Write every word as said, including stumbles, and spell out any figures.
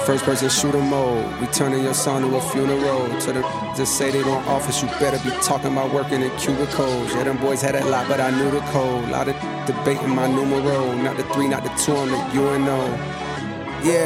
First person shooter mode. We turning your son to a funeral. To the just say they want office, you better be talking about working in cubicles. Yeah, them boys had a lot, but I knew the code. Lot of debating my numero. Not the three, not the two on the U N O. Yeah.